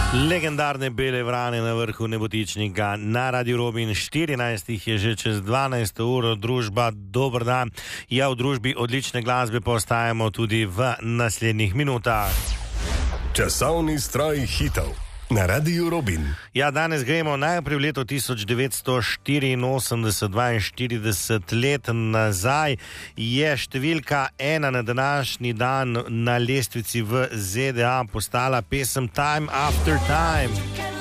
Legendarne bele vrane na vrhu Nebotičnika na Radio Robin. 14 je že čez 12 uro, družba, dober dan. Ja, v družbi odlične glasbe pa ostajamo tudi v naslednjih minutah. Časovni stroj hitov na Radio Robin. Ja, danes gremo najprej v leto 1984, 42 let nazaj. Je številka 1 na današnji dan na lestvici v ZDA postala pesem Time After Time.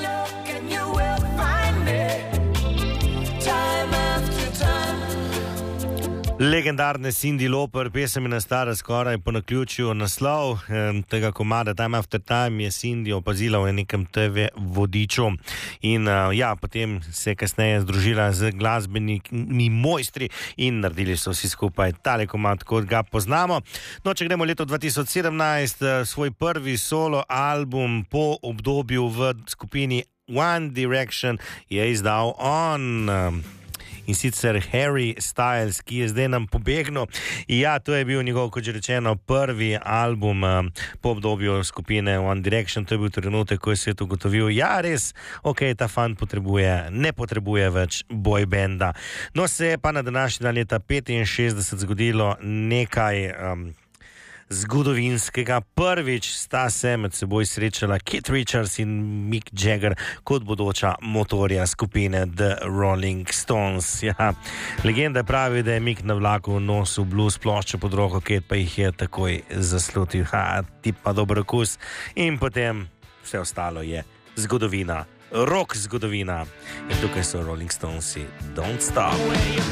Legendarne Cyndi Lauper, pesem je nastala skoraj po naključju. Naslov tega komada Time After Time je Cyndi opazila v nekem TV vodiču in potem se je kasneje združila z glasbenimi mojstri in naredili so vsi skupaj tale komad, kot ga poznamo. No, če gremo leto 2017, svoj prvi solo album po obdobju v skupini One Direction je izdal on. In sicer Harry Styles, ki je zdaj nam pobegnil. Ja, to je bil njegov, kot že rečeno, prvi album po obdobju skupine One Direction. To je bil trenutek, ko je svet ugotovil, ja, res, ta fan ne potrebuje več boy banda. No, se je pa na današnji dan leta 65 zgodilo nekaj zgodovinskega. Prvič sta se med seboj srečala Keith Richards in Mick Jagger kot bodoča motorja skupine The Rolling Stones. Ja, legenda pravi, da je Mick na vlaku nosil blues ploščo pod roko, Keith pa jih je takoj zaslutil. Ti pa dober okus. In potem vse ostalo je zgodovina, rock zgodovina. In tukaj so Rolling Stonesi, Don't Stop.